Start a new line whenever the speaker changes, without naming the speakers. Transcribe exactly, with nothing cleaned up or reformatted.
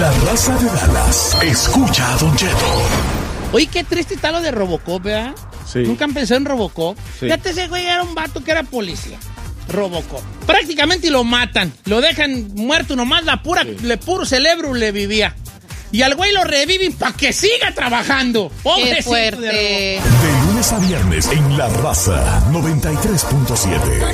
La Raza de Dallas escucha a Don Cheto.
Oye, qué triste está lo de Robocop, ¿verdad?
Sí.
Nunca han pensado en Robocop.
Sí.
Fíjate, ese güey era un vato que era policía. Robocop. Prácticamente lo matan. Lo dejan muerto nomás, la pura,
Sí.
le puro cerebro le vivía. Y al güey lo reviven para que siga trabajando.
¡Qué
Pobrecito
fuerte!
de
De lunes a viernes en La Raza noventa y tres punto siete.